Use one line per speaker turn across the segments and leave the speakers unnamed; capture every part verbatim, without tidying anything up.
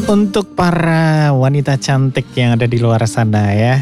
Untuk para wanita cantik yang ada di luar sana ya.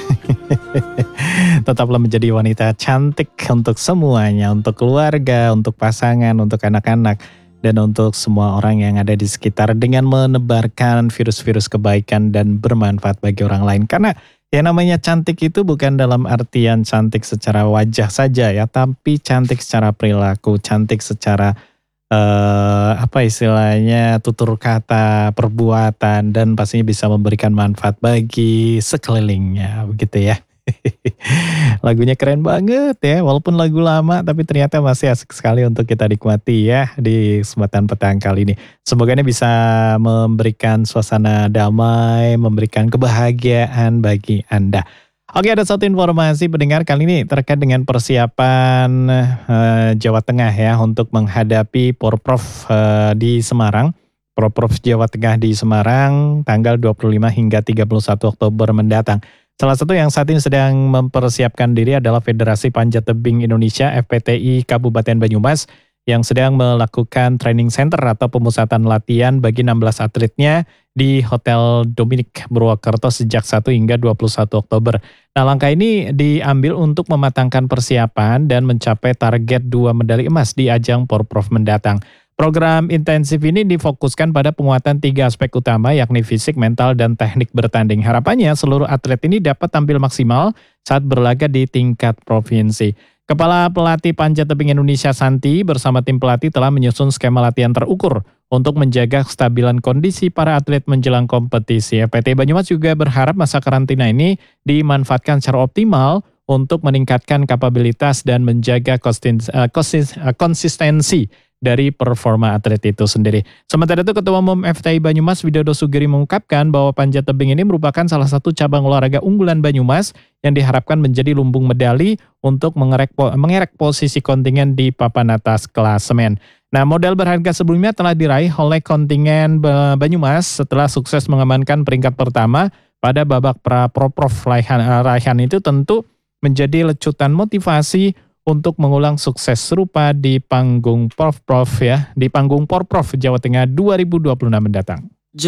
Tetaplah menjadi wanita cantik untuk semuanya, untuk keluarga, untuk pasangan, untuk anak-anak, dan untuk semua orang yang ada di sekitar dengan menebarkan virus-virus kebaikan dan bermanfaat bagi orang lain. Karena yang namanya cantik itu bukan dalam artian cantik secara wajah saja ya, tapi cantik secara perilaku, cantik secara eh, apa istilahnya tutur kata, perbuatan, dan pastinya bisa memberikan manfaat bagi sekelilingnya, begitu ya. Lagunya keren banget ya, walaupun lagu lama tapi ternyata masih asik sekali untuk kita nikmati ya di kesempatan petang kali ini. Semoga ini bisa memberikan suasana damai, memberikan kebahagiaan bagi Anda. Oke, ada satu informasi pendengar kali ini terkait dengan persiapan eh, Jawa Tengah ya untuk menghadapi Porprov eh, di Semarang. Porprov Jawa Tengah di Semarang tanggal dua puluh lima hingga tiga puluh satu Oktober mendatang. Salah satu yang saat ini sedang mempersiapkan diri adalah Federasi Panjat Tebing Indonesia F P T I Kabupaten Banyumas yang sedang melakukan training center atau pemusatan latihan bagi enam belas atletnya di Hotel Dominic Purwokerto sejak satu hingga dua puluh satu Oktober. Nah, langkah ini diambil untuk mematangkan persiapan dan mencapai target dua medali emas di ajang Porprov mendatang. Program intensif ini difokuskan pada penguatan tiga aspek utama yakni fisik, mental, dan teknik bertanding. Harapannya seluruh atlet ini dapat tampil maksimal saat berlaga di tingkat provinsi. Kepala Pelatih Panjat Tebing Indonesia Santi bersama tim pelatih telah menyusun skema latihan terukur untuk menjaga kestabilan kondisi para atlet menjelang kompetisi. F P T I Banyumas juga berharap masa karantina ini dimanfaatkan secara optimal untuk meningkatkan kapabilitas dan menjaga konsistensi dari performa atlet itu sendiri. Sementara itu Ketua Umum F T I Banyumas Widodo Sugiri mengungkapkan bahwa panjat tebing ini merupakan salah satu cabang olahraga unggulan Banyumas yang diharapkan menjadi lumbung medali untuk mengerek, mengerek posisi kontingen di papan atas klasemen. Nah, modal berharga sebelumnya telah diraih oleh kontingen Banyumas setelah sukses mengamankan peringkat pertama pada babak pra-Porprov. Raihan itu tentu menjadi lecutan motivasi untuk mengulang sukses serupa di panggung Porprov ya, di panggung Porprov Jawa Tengah dua ribu dua puluh enam mendatang.